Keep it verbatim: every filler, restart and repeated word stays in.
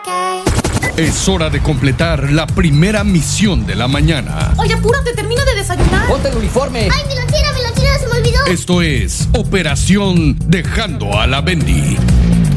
Es hora de completar la primera misión de la mañana. Oye, apúrate, termina de desayunar. Ponte el uniforme. ¡Ay, mi lonchera, mi lonchera, se me olvidó! Esto es Operación Dejando a la Bendy.